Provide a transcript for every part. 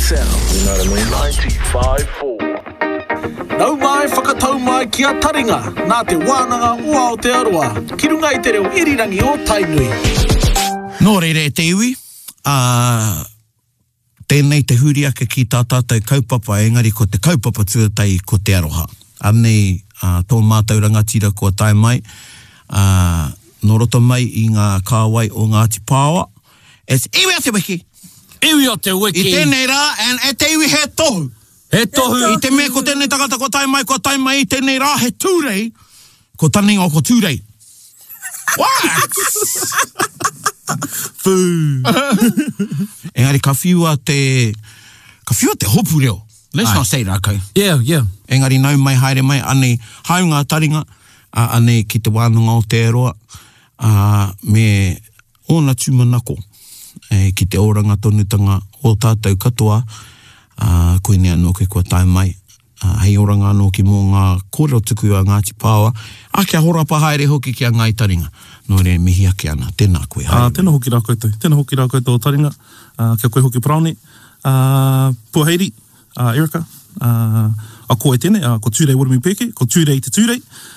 sound. You know what I mean? 95.4. Nau mai whakatau mai ki a taringa, nā te wānanga ua o te aroa, ki runga i te reo irirangi o Tainui. Nō reire te iwi, tēnei te huriaka ki tā tātou kaupapa, engari ko te kaupapa tuatai ko te aroha. Anei, tō mātou rangatira kua tae mai, nō roto mai i ngā kāwai o Ngāti Pāoa, it's iwi o te wiki. Iwi o te wiki. I tēnei rā, and te iwi he tohu. He tohu. I te mea ko tēnei takata ko tae mai i tēnei rā he tūrei, ko tani o ko tūrei. What? Fū. Engari, ka whiua te hopu reo. Let's not say rākau. Yeah. Engari, nau mai, haere mai, anei haunga taringa, anei ki te wānanga o te aroa, me ona tūmanako, ki te oranga tonutanga o tātou katoa, koe nea no ke kua tae mai, hei oranga anō ki mō ngā kōrero tuku a Ngāti Pāoa, a kia horapa haere hoki ki a ngai taringa. Nō re mihi ake ana, tēnā koe haere. Tēnā hoki rā koutou, o taringa, kia koe hoki praone, Puaheiri, Erika, a koe tēnei, ko tūrei warumi pēke, ko tūrei te tūrei,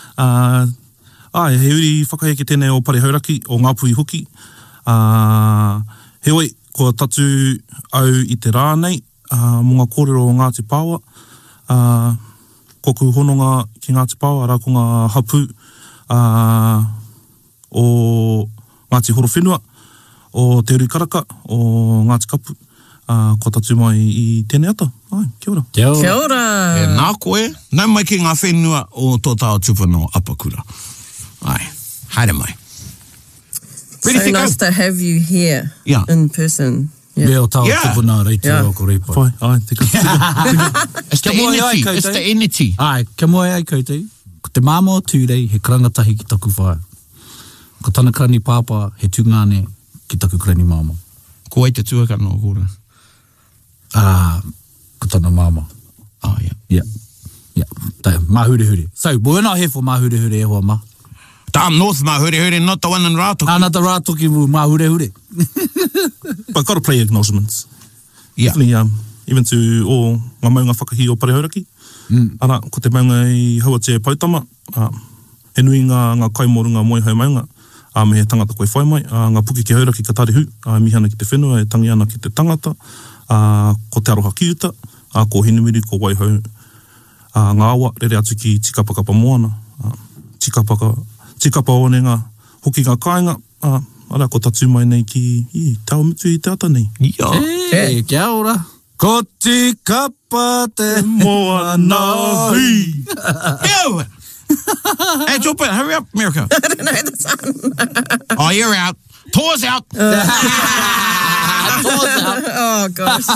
he uri whakaheke tēnei o Parehauraki, o Ngāpui hoki, he oi, ko tatu au i te rānei, mō ngā kōrero o Ngāti Pāoa, ko ku hononga ki Ngāti Pāoa, rā ko ngā hapu o Ngāti Horowhenua, o Te Uru Karaka, o Ngāti Kapu, ko tatu mai i tēnei ata. Ai, kia ora. Kia ora. Kia ora. Nā koe, nau mai ki ngā whenua o tō tāo tupano Apakura. Ai, haere mai. So nice to have you here in person. Yeah, o tāo tupuna reiti o ko reipa. Pai, ai, tika. It's the energy. Ai, kia moe ai koutou. Ko te māmo tūrei, he karangatahi ki taku whae. Ko tana krani pāpā, he tūngāne ki taku krani māmo. Ko ai te tuakana o kōra? Ko tana māma. Yeah. Mahurihure. So, we're not here for Mahurihure e hoa ma. Tam North Mahurihure, not the one in Rātoki. Not the Rātoki Mahurihure. But gotta play acknowledgements. Yeah. Definitely, even to o ngā maunga whakahi o Parehauraki. Ara, ko te maunga i haua te Pautama, he nui ngā kaimorunga moi hau maunga, me he tangata koe whai mai, ngā puki ki hauraki ka tarihu, mihana ki te whenua, e tangi ana ki te tangata, ko te aroha kiuta, ko hinumiri, ko waihau, ngā awa, rere atu ki tikapakapa moana, tikapa one ngā hoki ngā kāinga, ara, ko tatu mai nei ki tau mitu i te ata nei. Hey, kia ora. Ko tikapa te moana hui. Ew! Hey, jump in, hurry up, Mirka. I don't know the song. Oh, you're out. Tour's out. Tour's out. Oh, gosh.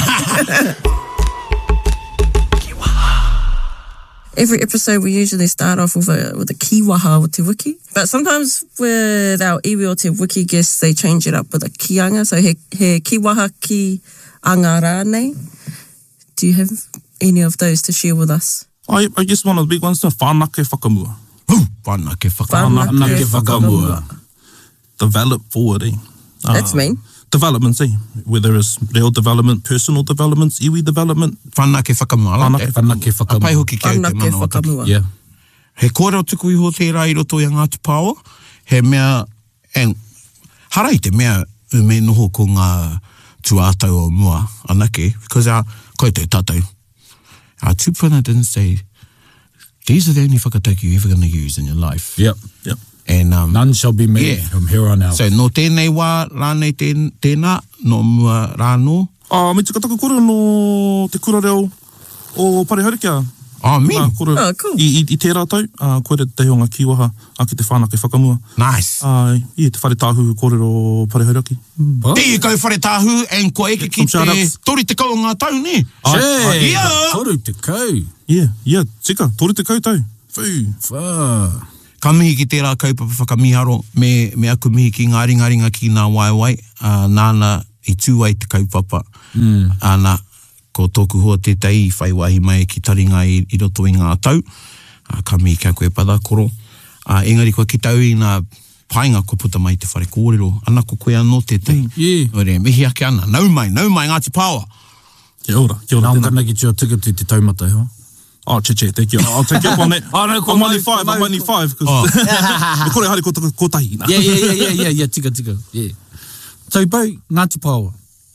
Every episode we usually start off with a kiwaha o te wiki. But sometimes with our iwi o te wiki guests, they change it up with a kianga. So he kiwaha ki anga rānei. Do you have any of those to share with us? I guess one of the big ones is whānake whakamua. Whānake whakamua. Whānake whakamua. Develop forward, eh? That's mean. Developments, eh? Whether it's real development, personal developments, iwi development. Whānake whakamua. Whānake whakamua. Apai hoki ki au te mana o taki. Yeah. He kōrero tuku iho tērā i roto i a Ngāti Pāoa. He mea, harai te mea me noho ko ngā tuātau o mua, anake, because koe te tātou. Our tupuna didn't say, these are the only whakatauki you're ever going to use in your life. Yep. And none shall be made from here on out. So, no tēnei wā, rānei tēnā, no mua rāno? Me tika taku kore no te kura reo o Parehauraki. Me? Cool. I tērā tau, koe re te honga kiwaha ki te whānake whakamua. Nice. Te whare tāhu kōrero Parehauraki. There you go, whare tāhu, and ko eke ki te tori te kau o ngā tau, ne? Toru te kau. Yeah, tika, tori te kau tau. Whū. Ka mihi ki tērā kaupapa whakamiharo, me aku mihi ki ngā ringa ki ngā waiwai, nāna i tūai te kaupapa. Ana, ko tōku hoa tētai i whai wahi mai ki taringa i roto i ngā tau. Ka mihi kia koe padakoro. Engari koe ki tau i ngā painga ko puta mai te whare kōrero. Ana ko koe anō tētai. Ore, mihi ake ana. Nau mai Ngāti Pāoa. Kia ora. Nā ongana ki tio tikitu te taumata e hoa. Oh, che, thank you. I'll take you up on that. Oh, no, I'm only five, because me kore hari ko tahi. Yeah, tika. Yeah. Tau pau, Ngāti Pāoa.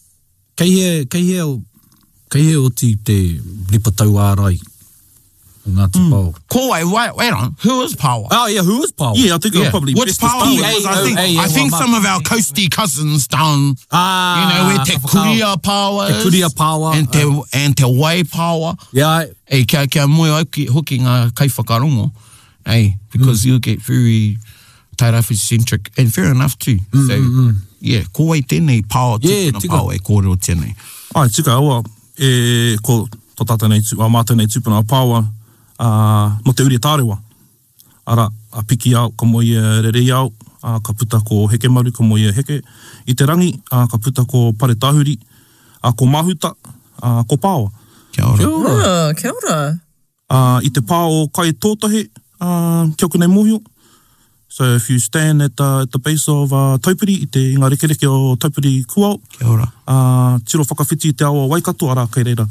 Kei hea o te ripa tau ārai o Ngāti Pāoa. Ko wait on. Who is Pāoa? Oh, yeah, who is Pāoa? Yeah, I think I'll probably Which best to Pāoa? start with. I think some of our coasty cousins down, where te Kuria Pāoa is. Te Kuria Pāoa. And te Wai Pāoa. Yeah. Kia moe hoki ngā kaiwhakarongo. Because you get very Tairawhi-centric, and fair enough too. So, yeah, ko wai tēnei Pāoa, tukuna Pāoa e kōrero tēnei. Ai, tika aua, ko tō tātou nei mātou nei tūpuna Pāoa, no te uri tārewa. Ara, a piki au, ka moi rerei au, ka puta ko heke maru, ka moi heke. I te rangi, ka puta ko pare tāhuri, ko mahuta, ko Pāoa. Kia ora. Oh, kia ora. I te pā o kai tōtahe, kia oku nei mōhio. So if you stand at the base of Taupiri, i te inga rekereke o Taupiri Kuau, Kia ora. tiro whakawhiti i te awa Waikato, ara kei reira.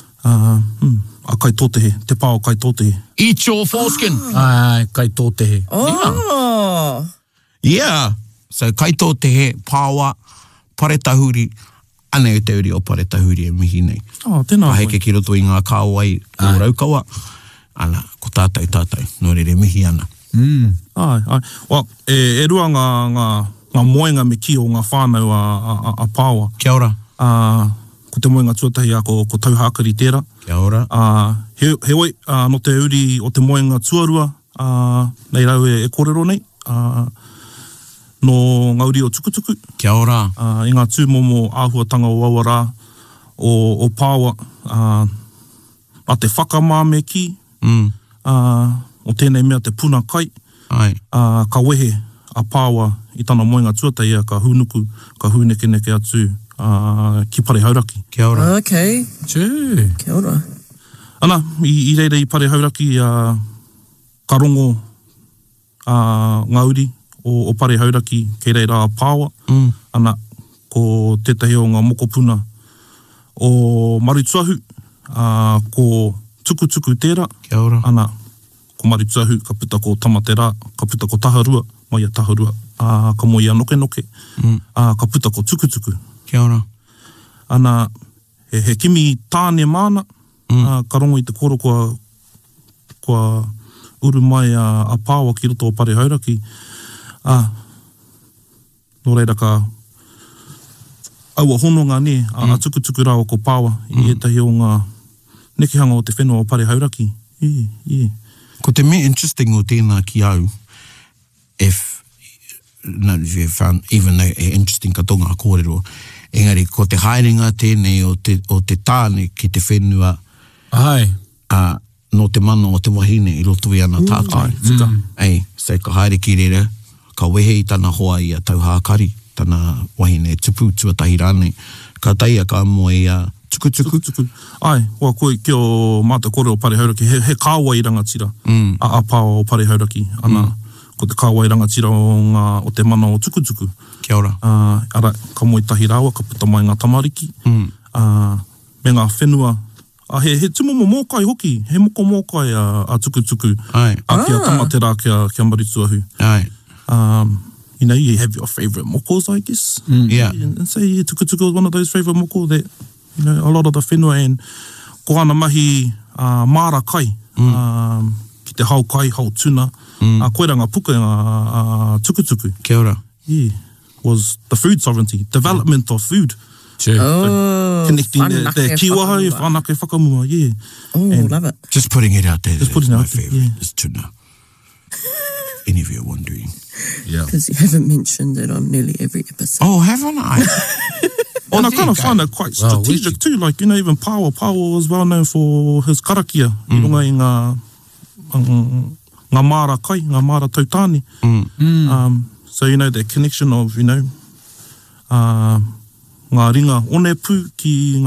A kai tōtehe, te pā o kai tōtehe. Eat your foreskin. Ai, kai tōtehe. Oh. Yeah. So kai tōtehe, Pāoa, pare tahuri, anei te uri o pare tahuri e mihi nei. Oh, tēnā. Heke ki roto i ngā kāwai o Raukawa. Ana, ko tātou, no rere mihi ana. Ai. Well, e rua ngā moenga me ki o ngā whānau a Pāoa. Kia ora. Ko te moenga tuatahi a ko tauhākari tērā. Kia ora. He oi, no te uri o te moenga tuarua, nei rau e kōrero nei, no ngā uri o tukutuku. Kia ora. I ngā tūmomo āhuatanga o Awara, o Pāoa, a te whakamā me ki, o tēnei mea te puna kai, Ai. ka wehe a Pāoa i tana moenga tuatai a ka hunuku, ka huneke atu ki Pare Hauraki. Kia ora. Okay. Tū. Kia ora. Ana, i reira i Pare Hauraki, ka rongo ngā uri o Pare Hauraki kei reira a Pāoa. Ana, ko tētahi o ngā mokopuna o Marutuahu, ko tukutuku tērā. Kia ora. Ana, ko Marutuahu, ka puta ko Tamatera, ka puta ko Taharua, mai a Taharua, ka moi a Noke, ka puta ko Tukutuku. Kia ora. Ana, he kimi tāne māna, ka rongo i te koro kua uru mai a Pāoa ki roto o Pare Hauraki. No reira ka aua hononga ne, a tukutuku rāua ko Pāoa, i etahi o ngā nekihanga o te whenua o Pare Hauraki. Ko te mea interesting o tēnā ki au, if you found even though interesting ka tonga a kōrero, engari, ko te haerenga tēnei o te tāne ki te whenua, Ai. no te mana o te wahine i roto i ana tātai. So ka haere ki rere, ka wehe i tana hoa i a tauhākari, tana wahine tupu tuatahi rāne, ka taia ka moe i a tukutuku. Ai, wa koe ki o mātou kore o Pare Hauraki, he kāwai rangatira a Pāoa o Pare Hauraki. Ana, ko te kāwai rangatira o te mana o tukutuku. Kia ora. Ara, ka moe tahi rāua, ka puta mai ngā tamariki. Me ngā whenua, he timomo mōkai hoki, he moko mōkai a tukutuku. Ai. A kia Tamatera, kia Marutuahu. Ai. You know, you have your favourite mokos, I guess. Yeah. And say tukutuku is one of those favourite moko that, you know, a lot of the whenua and ko ana mahi māra kai, ki te hau kai, hau tuna, koera ngā puka ngā tukutuku. Kia ora. Yeah, was the food sovereignty, development of food. Oh, Connecting whanake the kiwaha, whanake whakamua, yeah. Oh, And love it. Just putting it out there. Just putting it my out there, favourite yeah. is tuna. Any of you are wondering. Yeah. Because you haven't mentioned it on nearly every episode. Oh, haven't I? And I kind of find that quite strategic too. Like, you know, even Pāoa was well known for his karakia. I runga i ngā māra kai, ngā māra tautāne. So, you know, that connection of, you know, ngā ringa one pū ki